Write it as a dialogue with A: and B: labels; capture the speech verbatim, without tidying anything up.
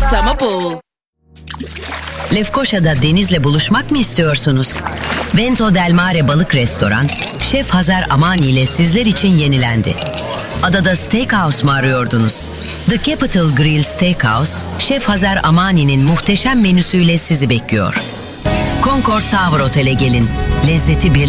A: Summer Pool.
B: Lefkoşa'da denizle buluşmak mı istiyorsunuz? Vento del Mare Balık Restoran, Şef Hazar Amani ile sizler için yenilendi. Adada steakhouse mu arıyordunuz? The Capital Grill Steakhouse, Şef Hazar Amani'nin muhteşem menüsüyle sizi bekliyor. Concord Tower Otel'e gelin. Lezzeti bir